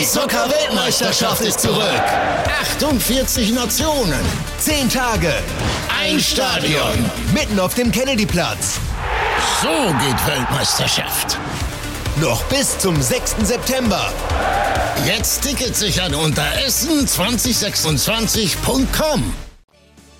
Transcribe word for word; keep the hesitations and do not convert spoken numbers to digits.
Zucker-Weltmeisterschaft ist zurück. achtundvierzig Nationen. Zehn Tage. Ein Stadion. Mitten auf dem Kennedyplatz. So geht Weltmeisterschaft. Noch bis zum sechsten September. Jetzt Tickets sichern unter essen zwanzig sechsundzwanzig punkt com.